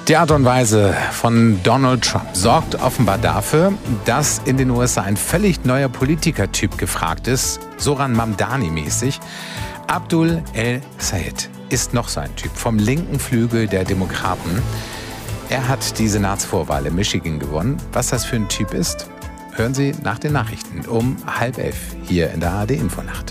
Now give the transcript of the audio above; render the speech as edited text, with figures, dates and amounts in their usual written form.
Die Art und Weise von Donald Trump sorgt offenbar dafür, dass in den USA ein völlig neuer Politikertyp gefragt ist, Zoran Mamdani-mäßig. Abdul El-Sayed ist noch so ein Typ vom linken Flügel der Demokraten. Er hat die Senatsvorwahl in Michigan gewonnen. Was das für ein Typ ist, hören Sie nach den Nachrichten um 10:30 hier in der ARD Infonacht.